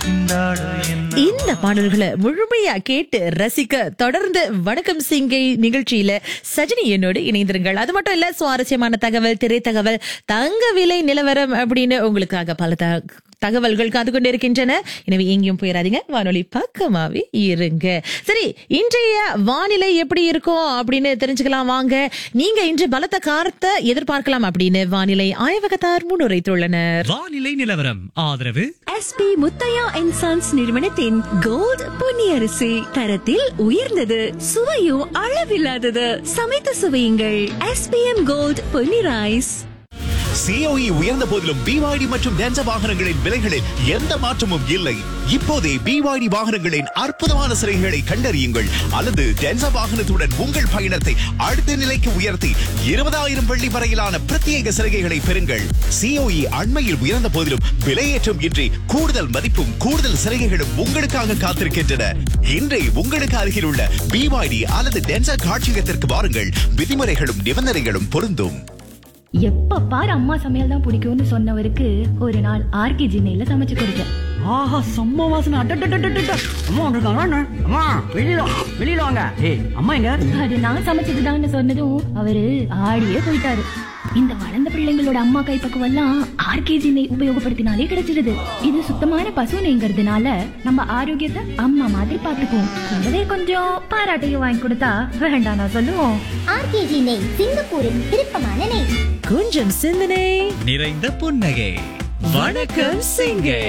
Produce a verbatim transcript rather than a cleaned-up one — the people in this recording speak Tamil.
இந்த பாடல்களை முழுமையா கேட்டு ரசிக்க தொடர்ந்து வணக்கம் சிங்கை நிகழ்ச்சியில சஜினி என்னோடு இணைந்திருங்கள். அது மட்டும் இல்ல, சுவாரஸ்யமான தகவல், திரை தகவல், தங்க விலை நிலவரம் அப்படின்னு உங்களுக்காக பல த- தகவல்கள் காத்து கொண்டு இருக்கின்றன. எனவே எங்கேயும் போயிடாதீங்க, வானொலி பக்கமாவே இருங்க. சரி, இன்றைய வானிலை எப்படி இருக்கும் அப்படின்னு தெரிஞ்சுக்கலாம் வாங்க. நீங்க இன்று பலத்த காரத்தை எதிர்பார்க்கலாம் அப்படின்னு வானிலை ஆய்வகத்தார் முன்னுரைத்துள்ளனர். வானிலை நிலவரம் ஆதரவு எஸ்பி முத்தையா அண்ட் சன்ஸ் நிறுவனத்தின் கோல்ட் பொன்னியரிசி தரத்தில் உயர்ந்தது, சுவையும் அளவில்லாதது. சமைத்து சுவையுங்கள். SPM gold Ponni rice. COE உயர்ந்த போதிலும் பிவாய்டி மற்றும் டென்சா வாகனங்களின் விலைகளில் எந்த மாற்றமும் இல்லை. இப்போதே பிவாய்டி வாகனங்களின் அற்புதமான சிறைகளை கண்டறியுங்கள் அல்லது டென்சா வாகனத்துடன் உங்கள் பயணத்தை அடுத்த நிலைக்கு உயர்த்தி இருபதாயிரம் வெள்ளி வரையிலான பிரத்யேக சலுகைகளை பெறுங்கள். சிஓஇ அண்மையில் உயர்ந்த போதிலும் விலையேற்றம் இன்றி கூடுதல் மதிப்பும் கூடுதல் சலுகைகளும் உங்களுக்காக காத்திருக்கின்றன. இன்றே உங்களுக்கு அருகில் உள்ள பிவாய்டி அல்லது டென்சா காட்சியகத்திற்கு வாருங்கள். விதிமுறைகளும் நிபந்தனைகளும் பொருந்தும். எப்ப பாரு அம்மா சமையல் தான் பிடிக்கும்னு சொன்னவருக்கு ஒரு நாள் ஆர்கே ஜின்னையில சமைச்சு கொடுத்தேன். ஆஹா, செம்ம வாசனை. அட்டட்டட்டட்டட்ட. அம்மா வந்திருக்காங்க அண்ணா. அம்மா வெளியில வா, வெளியில வாங்க. ஏய், அம்மா எங்க? அது நான் சமைச்சதுதான்னு சொன்னதும் அவரு ஆடியே போயிட்டாரு. இந்த வளர்ந்த பிள்ளைங்களோட அம்மா கைப்பக்குவம் எல்லாம் ஆர்கே ஜின்னை உபயோகப்படுத்தினாலே கிடைச்சிருது. இது சுத்தமான பசு நெய்ங்கிறதுனால நம்ம ஆரோக்கியத்தை அம்மா மாதிரி பாத்துக்குவோம். கூடவே கொஞ்சம் பாராட்டையும் வாங்கி கொடுத்தா வேண்டாம் நான் சொல்லுவோம். ஆர்கேஜி நெய், சிங்கப்பூரின் விருப்பமான நெய். கொஞ்சம் சிந்தனை நிறைந்த புன்னகை. வணக்கம் சிங்கை.